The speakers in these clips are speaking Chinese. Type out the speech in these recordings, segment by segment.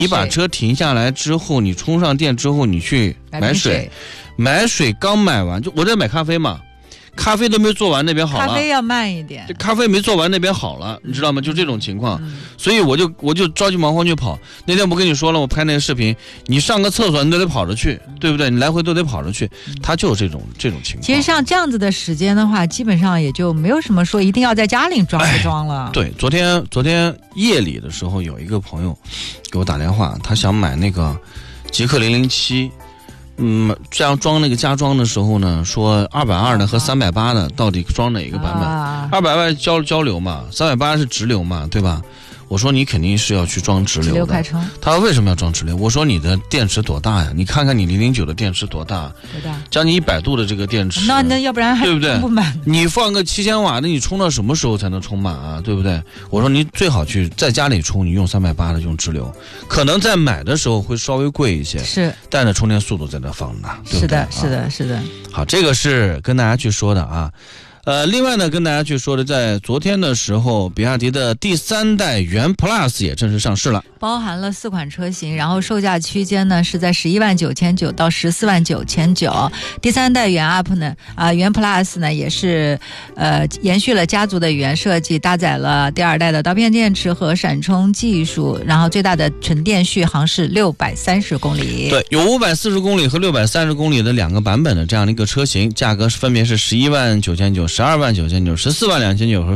你把车停下来之后，你充上电之后，你去买水，买水刚买完，就我在买咖啡嘛。咖啡都没做完，那边好了。 咖啡要慢一点。 这咖啡没做完，那边好了，你知道吗？就这种情况，所以我就着急忙慌去跑。那天我跟你说了，我拍那个视频，你上个厕所你都得跑着去，对不对？你来回都得跑着去，它就是这种情况。 其实像这样子的时间的话，基本上也就没有什么说一定要在家里装不装了。 对，昨天夜里的时候，有一个朋友给我打电话，他想买那个极氪007。这样装那个加装的时候呢，说220的和380的到底装哪一个版本？220交流嘛，380是直流嘛，对吧？我说你肯定是要去装直流的。 快充。 他说为什么要装直流？我说你的电池多大呀？你看看你009的电池多大？将近100度的这个电池。 那要不然还对不对？ 充不满。 你放个7000瓦的，你充到什么时候才能充满啊？对不对？我说你最好去在家里充，你用380的用直流，可能在买的时候会稍微贵一些。 是。 但是充电速度在那放着，对不对？ 是的。 好，这个是跟大家去说的啊。另外呢，跟大家去说的，在昨天的时候，比亚迪的第3代元 Plus 也正式上市了， 包含了4款车型，然后售价区间呢是在11.999万到14.999万。第3代元 Up 呢，元 Plus 呢也是延续了家族的原设计，搭载了第2代的刀片电池和闪充技术，然后最大的纯电续航是630公里。 对，有540公里和630公里的2个版本的这样的一个车型，价格分别是11.999万、12.999万、14.299万和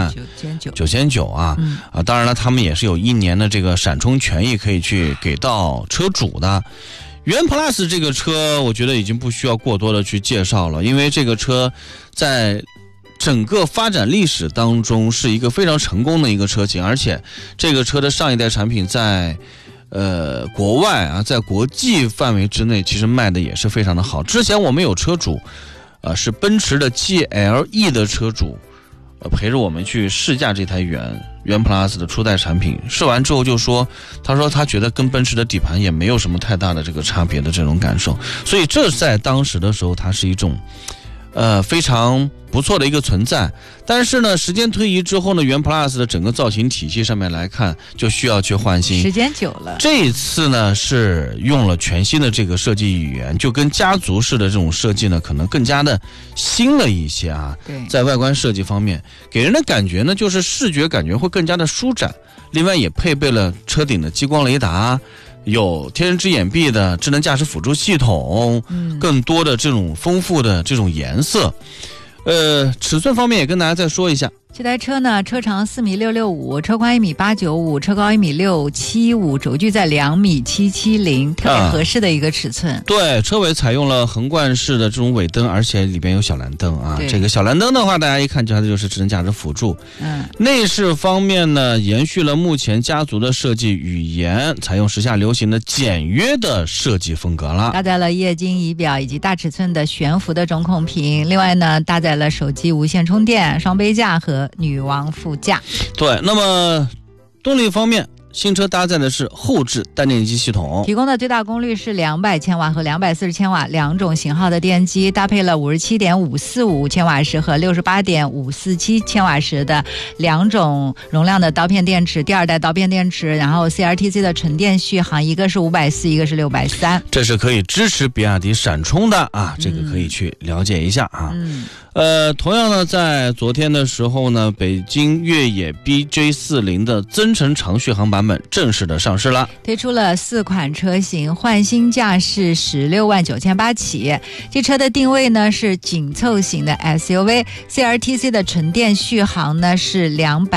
14.999万啊。当然了，他们也是有1年的这个闪充权益可以去给到车主的。元 Plus 这个车，我觉得已经不需要过多的去介绍了，因为这个车在整个发展历史当中是一个非常成功的一个车型，而且这个车的上一代产品在国外啊，在国际范围之内，其实卖的也是非常的好。之前我们有车主。是奔驰的 GLE 的车主，陪着我们去试驾这台元 Plus 的初代产品。试完之后就说，他说他觉得跟奔驰的底盘也没有什么太大的这个差别的这种感受。所以这在当时的时候，它是一种非常不错的一个存在。但是呢，时间推移之后呢，元 Plus 的整个造型体系上面来看，就需要去换新。 时间久了， 这一次呢是用了全新的这个设计语言，就跟家族式的这种设计呢，可能更加的新了一些啊。 对， 在外观设计方面，给人的感觉呢，就是视觉感觉会更加的舒展。另外也配备了车顶的激光雷达。有天人之眼臂的智能驾驶辅助系统，更多的这种丰富的这种颜色。尺寸方面也跟大家再说一下， 这台车呢，车长4.665米，车宽1.895米，车高1.675米，轴距在2.770米，特别合适的一个尺寸。 对，车尾采用了横贯式的这种尾灯，而且里边有小蓝灯啊。这个小蓝灯的话，大家一看就它就是智能驾驶辅助。内饰方面呢，延续了目前家族的设计语言，采用时下流行的简约的设计风格了。 搭载了液晶仪表以及大尺寸的悬浮的中控屏，另外呢，搭载了手机无线充电、双杯架和女王副驾。 对，那么动力方面，新车搭载的是后置单电机系统， 提供的最大功率是200千瓦和240千瓦两种型号的电机，搭配了57.545千瓦时和68.547千瓦时的两种容量的刀片电池，第2代刀片电池，然后 CRTC 的纯电续航，一个是540，一个是630， 这是可以支持比亚迪闪充的啊，这个可以去了解一下啊。同样呢，在昨天的时候呢，北京越野 BJ40 的增程长续航版本正式的上市了， 推出了4款车型，换新价是16.98万起。这车的定位呢是紧凑型的 SUV，CRTC 的纯电续航呢是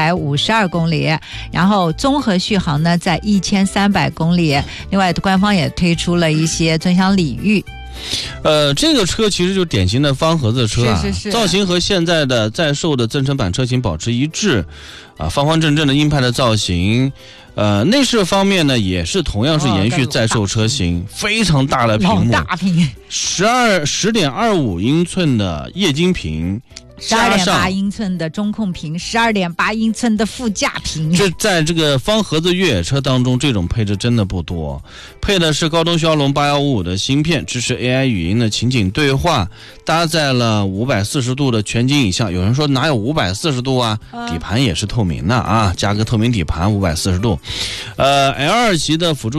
252公里，然后综合续航呢在1300公里。另外，官方也推出了一些尊享礼遇。 这个车其实就典型的方盒子车啊， 是造型和现在的在售的增程版车型保持一致啊，方方正正的硬派的造型。内饰方面呢，也是同样是延续在售车型，非常大的屏幕，10.25英寸的液晶屏。 12.8英寸的中控屏，12.8英寸的副驾屏。 这在这个方盒子越野车当中，这种配置真的不多。配的是高通骁龙8155的芯片，支持 AI 语音的情景对话，搭载了540度的全景影像。有人说哪有540度啊？底盘也是透明的啊，加个透明底盘540度。L2 级的辅助